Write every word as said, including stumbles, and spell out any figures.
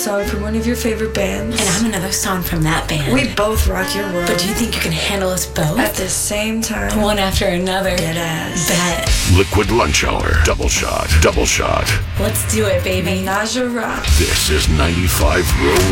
song from one of your favorite bands. And I'm another song from that band. We both rock your world. But do you think you can handle us both? At the same time. One after another. Dead ass. Bet. Liquid Lunch Hour. Double shot. Double shot. Let's do it, baby. Menage a rock. This is ninety-five Real